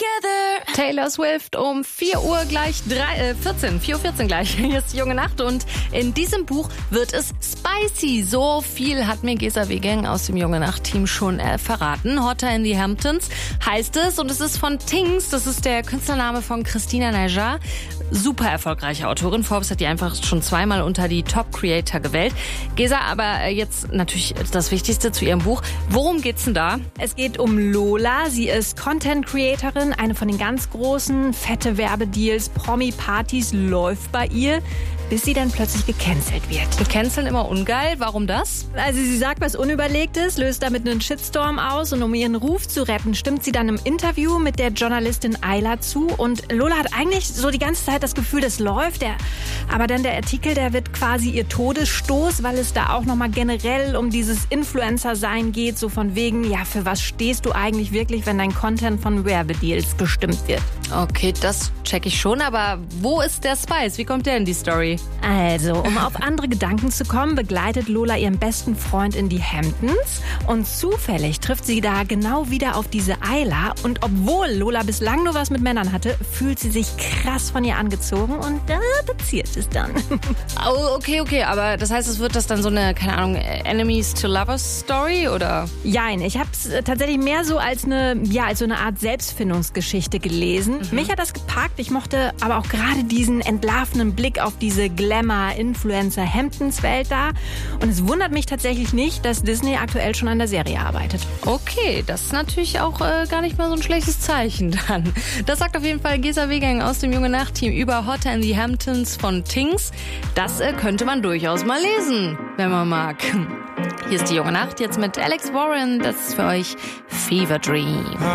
Taylor Swift um 4 Uhr gleich 4:14 gleich. Hier ist die junge Nacht und in diesem Buch wird es spicy. So viel hat mir Gesa Wegang aus dem junge Nacht-Team schon verraten. Hotter in the Hamptons heißt es und es ist von Things. Das ist der Künstlername von Christina Najjar. Super erfolgreiche Autorin. Forbes hat die einfach schon zweimal unter die Top-Creator gewählt. Gesa, aber jetzt natürlich das Wichtigste zu ihrem Buch. Worum geht's denn da? Es geht um Lola. Sie ist Content-Creatorin, eine von den ganz großen, fette Werbedeals, Promi-Partys läuft bei ihr, bis sie dann plötzlich gecancelt wird. Canceln immer ungeil. Warum das? Also sie sagt was Unüberlegtes, löst damit einen Shitstorm aus und um ihren Ruf zu retten, stimmt sie dann im Interview mit der Journalistin Ayla zu und Lola hat eigentlich so die ganze Zeit das Gefühl, das läuft. Aber dann der Artikel, der wird quasi ihr Todesstoß, weil es da auch nochmal generell um dieses Influencer-Sein geht, so von wegen, ja, für was stehst du eigentlich wirklich, wenn dein Content von Werbedeals bestimmt wird? Okay, das check ich schon, aber wo ist der Spice? Wie kommt der in die Story? Also, um auf andere Gedanken zu kommen, begleitet Lola ihren besten Freund in die Hamptons und zufällig trifft sie da genau wieder auf diese Ayla und obwohl Lola bislang nur was mit Männern hatte, fühlt sie sich krass von ihr angezogen und da passiert es dann. Oh, okay, aber das heißt, es wird das dann so eine, keine Ahnung, Enemies to Lovers Story oder? Jein, ich habe es tatsächlich mehr so als eine Art Selbstfindungsgeschichte gelesen. Mich hat das gepackt, ich mochte aber auch gerade diesen entlarvenden Blick auf diese Glamour-Influencer-Hamptons-Welt da. Und es wundert mich tatsächlich nicht, dass Disney aktuell schon an der Serie arbeitet. Okay, das ist natürlich auch gar nicht mal so ein schlechtes Zeichen dann. Das sagt auf jeden Fall Gesa Wegang aus dem junge Nacht-Team über Hotter in the Hamptons von Things. Das könnte man durchaus mal lesen, wenn man mag. Hier ist die junge Nacht, jetzt mit Alex Warren. Das ist für euch Fever Dream.